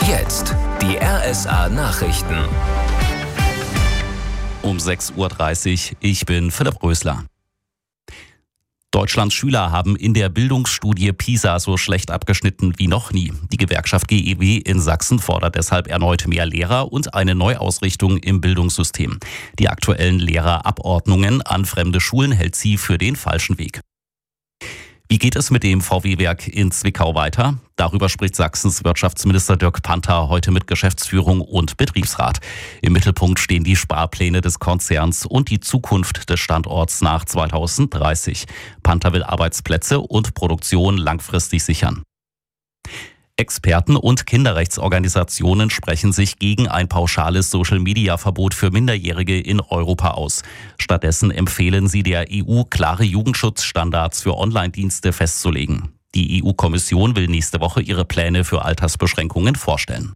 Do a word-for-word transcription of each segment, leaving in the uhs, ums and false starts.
Jetzt die R S A-Nachrichten. Um sechs Uhr dreißig, ich bin Philipp Rösler. Deutschlands Schüler haben in der Bildungsstudie PISA so schlecht abgeschnitten wie noch nie. Die Gewerkschaft G E W in Sachsen fordert deshalb erneut mehr Lehrer und eine Neuausrichtung im Bildungssystem. Die aktuellen Lehrerabordnungen an fremde Schulen hält sie für den falschen Weg. Wie geht es mit dem V W-Werk in Zwickau weiter? Darüber spricht Sachsens Wirtschaftsminister Dirk Panther heute mit Geschäftsführung und Betriebsrat. Im Mittelpunkt stehen die Sparpläne des Konzerns und die Zukunft des Standorts nach zweitausenddreißig. Panther will Arbeitsplätze und Produktion langfristig sichern. Experten und Kinderrechtsorganisationen sprechen sich gegen ein pauschales Social-Media-Verbot für Minderjährige in Europa aus. Stattdessen empfehlen sie der E U, klare Jugendschutzstandards für Online-Dienste festzulegen. Die E U-Kommission will nächste Woche ihre Pläne für Altersbeschränkungen vorstellen.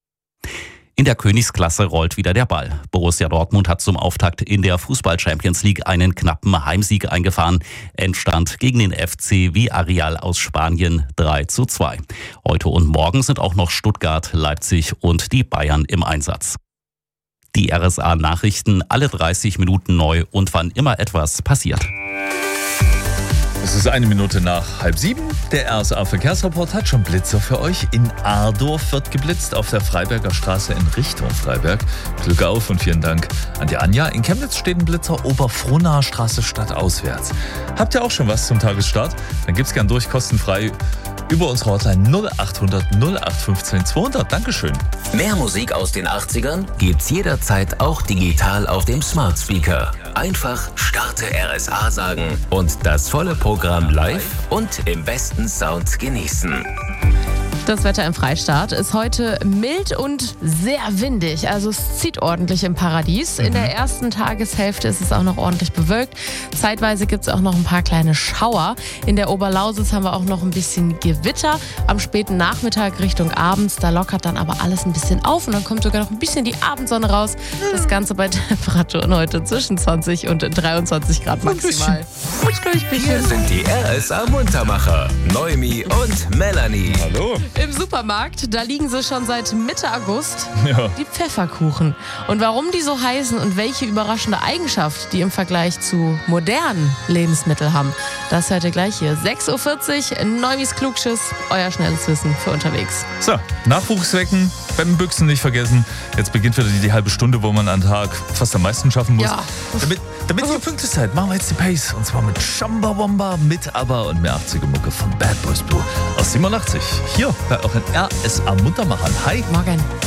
In der Königsklasse rollt wieder der Ball. Borussia Dortmund hat zum Auftakt in der Fußball-Champions League einen knappen Heimsieg eingefahren. Endstand gegen den F C Villarreal aus Spanien drei zu zwei. Heute und morgen sind auch noch Stuttgart, Leipzig und die Bayern im Einsatz. Die R S A-Nachrichten alle dreißig Minuten neu und wann immer etwas passiert. Es ist eine Minute nach halb sieben. Der R S A-Verkehrsreport hat schon Blitzer für euch. In Ardorf wird geblitzt auf der Freiberger Straße in Richtung Freiberg. Glück auf und vielen Dank an die Anja. In Chemnitz steht ein Blitzer Oberfrohnaer Straße stadtauswärts. Habt ihr auch schon was zum Tagesstart? Dann gibt's gern durch, kostenfrei über unsere Hotline null achthundert null acht fünfzehn zweihundert. Dankeschön. Mehr Musik aus den achtzigern gibt's jederzeit auch digital auf dem Smart Speaker. Einfach Starte R S A sagen und das volle Programm live und im besten Sound genießen. Das Wetter im Freistaat ist heute mild und sehr windig. Also es zieht ordentlich im Paradies. In der ersten Tageshälfte ist es auch noch ordentlich bewölkt. Zeitweise gibt es auch noch ein paar kleine Schauer. In der Oberlausitz haben wir auch noch ein bisschen Gewitter. Am späten Nachmittag Richtung abends, da lockert dann aber alles ein bisschen auf. Und dann kommt sogar noch ein bisschen die Abendsonne raus. Das Ganze bei Temperaturen heute zwischen zwanzig und dreiundzwanzig Grad maximal. Hier sind die R S A-Muntermacher, Noemi und Melanie. Hallo. Im Supermarkt, da liegen sie schon seit Mitte August, Ja. die Pfefferkuchen. Und warum die so heißen und welche überraschende Eigenschaft die im Vergleich zu modernen Lebensmitteln haben, das hört ihr gleich hier. sechs Uhr vierzig, Neumis Klugschiss, euer schnelles Wissen für unterwegs. So, Nachwuchs wecken, Bettenbüchsen nicht vergessen. Jetzt beginnt wieder die, die halbe Stunde, wo man am Tag fast am meisten schaffen muss. Ja. Damit, damit ihr pünktlich seid, machen wir jetzt die Pace. Und zwar mit Chumbawamba, mit ABBA und mehr achtziger-Mucke von Bad Boys Blue aus siebenundachtzig. Hier bei euren R S A-Muntermachern. Hi. Morgen.